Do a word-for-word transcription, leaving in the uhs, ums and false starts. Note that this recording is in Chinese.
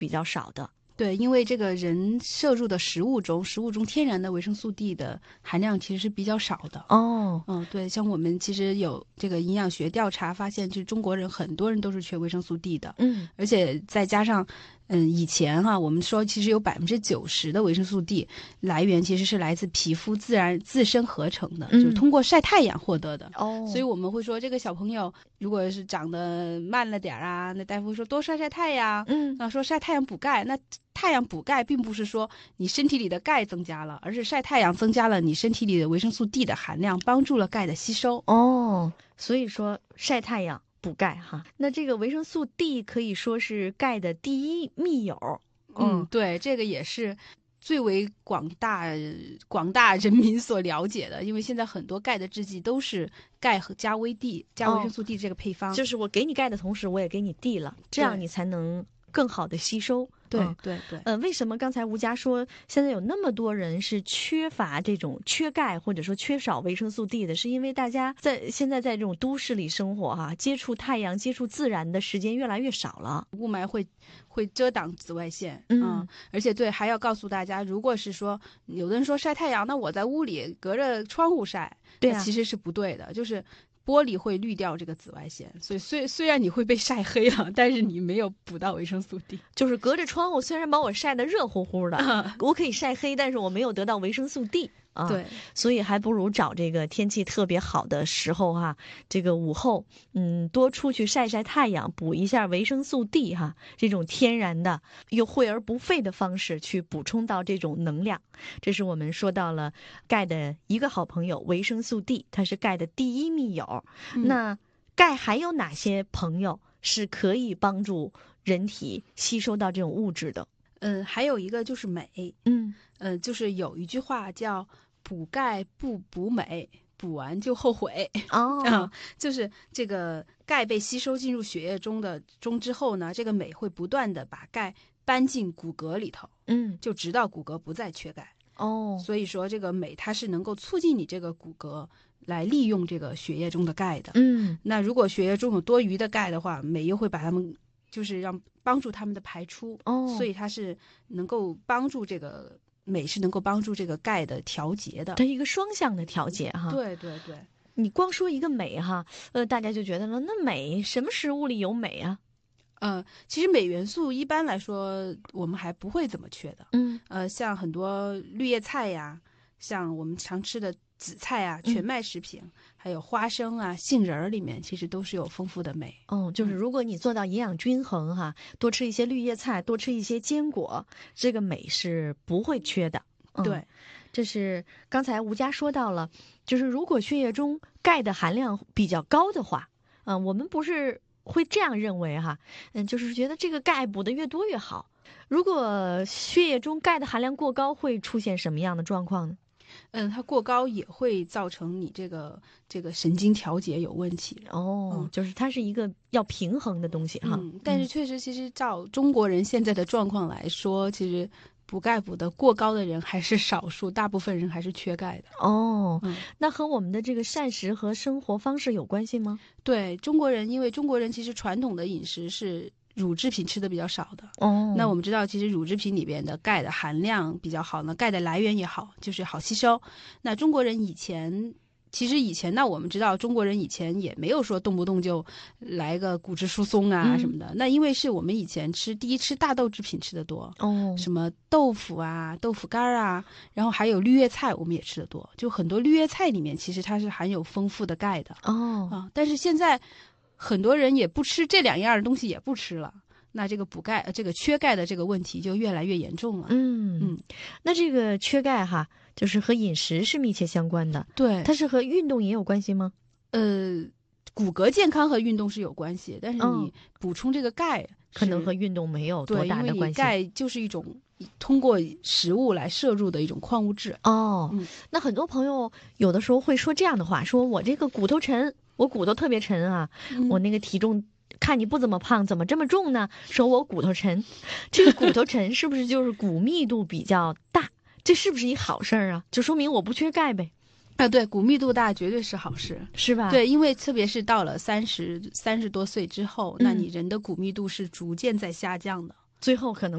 比较少的。 对，因为这个人摄入的食物中，食物中天然的维生素 D 的含量其实是比较少的。 哦， 嗯，对，像我们其实有这个营养学调查发现，就是中国人很多人都是缺维生素 D 的。 嗯， 而且再加上，嗯，以前哈、啊，我们说其实有百分之九十的维生素 D 来源其实是来自皮肤自然自身合成的， 嗯、 就是通过晒太阳获得的。 哦， 所以我们会说，这个小朋友如果是长得慢了点啊，那大夫说多晒晒太阳。 嗯， 啊，说晒太阳补钙，那太阳补钙并不是说你身体里的钙增加了，而是晒太阳增加了你身体里的维生素 D 的含量，帮助了钙的吸收。 哦，所以说晒太阳补钙哈。那这个维生素 D 可以说是钙的第一密友。 嗯，对，这个也是最为广大广大人民所了解的，因为现在很多钙的制剂都是钙和加维 D 加维生素 D 这个配方、 哦、就是我给你钙的同时我也给你 D 了，这样你才能更好的吸收。 对、 嗯、 对对， 呃，为什么刚才吴佳说现在有那么多人是缺乏这种缺钙或者说缺少维生素 D 的，是因为大家在现在在这种都市里生活哈、啊，接触太阳接触自然的时间越来越少了， 雾霾会会遮挡紫外线。 嗯、 嗯，而且对，还要告诉大家，如果是说有的人说晒太阳，那我在屋里隔着窗户晒， 对啊， 其实是不对的，就是玻璃会滤掉这个紫外线，所以虽虽然你会被晒黑了，但是你没有补到维生素 D。 就是隔着窗户虽然把我晒得热乎乎的、嗯、我可以晒黑，但是我没有得到维生素 D啊， 对， 所以还不如找这个天气特别好的时候哈、啊，这个午后，嗯，多出去晒晒太阳，补一下维生素 D 哈、啊，这种天然的又惠而不费的方式去补充到这种能量。这是我们说到了钙的一个好朋友维生素 D， 它是钙的第一密友。嗯、那钙还有哪些朋友是可以帮助人体吸收到这种物质的？ 嗯，还有一个就是镁。 嗯。 呃，就是有一句话叫补钙不补镁，补完就后悔。 哦、 嗯，就是这个钙被吸收进入血液中的中之后呢，这个镁会不断的把钙搬进骨骼里头， 嗯， 就直到骨骼不再缺钙。 哦， 所以说这个镁它是能够促进你这个骨骼来利用这个血液中的钙的。 嗯， 那如果血液中有多余的钙的话，镁又会把它们就是让帮助它们的排出。 哦， 所以它是能够帮助这个。镁是能够帮助这个钙的调节的， 它一个双向的调节哈。 对对对， 你光说一个镁哈，呃，大家就觉得了，那镁什么食物里有镁啊？ 呃，其实镁元素一般来说我们还不会怎么缺的。 嗯， 呃，像很多绿叶菜呀，像我们常吃的紫菜啊、全麦食品，嗯、还有花生啊、杏仁儿里面，其实都是有丰富的镁。 哦，就是如果你做到营养均衡哈，嗯、多吃一些绿叶菜，多吃一些坚果，这个镁是不会缺的。嗯、 对， 这是刚才吴佳说到了，就是如果血液中钙的含量比较高的话，嗯、呃，我们不是会这样认为哈，嗯，就是觉得这个钙补得越多越好。如果血液中钙的含量过高，会出现什么样的状况呢？ 嗯，它过高也会造成你这个这个神经调节有问题。 哦， 嗯、 就是它是一个要平衡的东西哈。 嗯，但是确实，其实照中国人现在的状况来说，其实补钙补得过高的人还是少数，大部分人还是缺钙的。 哦、 嗯， 那和我们的这个膳食和生活方式有关系吗？ 对，中国人，因为中国人其实传统的饮食是乳制品吃的比较少的。 哦， 那我们知道，其实乳制品里边的钙的含量比较好呢，钙的来源也好，就是好吸收。那中国人以前，其实以前呢，我们知道中国人以前也没有说动不动就来个骨质疏松啊什么的。嗯、那因为是我们以前吃第一吃大豆制品吃的多， 哦， 什么豆腐啊、豆腐干啊，然后还有绿叶菜，我们也吃的多。就很多绿叶菜里面其实它是含有丰富的钙的。 哦啊，但是现在很多人也不吃这两样东西，也不吃了。那这个补钙、这个缺钙的这个问题就越来越严重了。 嗯嗯，那这个缺钙哈，就是和饮食是密切相关的。 对， 它是和运动也有关系吗？ 呃，骨骼健康和运动是有关系，但是你补充这个钙、嗯、 可能和运动没有多大的关系。 钙就是一种通过食物来摄入的一种矿物质。 哦、 嗯， 那很多朋友有的时候会说这样的话，说我这个骨头沉，我骨头特别沉啊，嗯、我那个体重。看你不怎么胖，怎么这么重呢？说我骨头沉，这个骨头沉是不是就是骨密度比较大？这是不是一好事儿啊？就说明我不缺钙呗。 啊，对，骨密度大绝对是好事， 是吧？ 对，因为特别是到了三十三十多岁之后，嗯、那你人的骨密度是逐渐在下降的， 最后可能。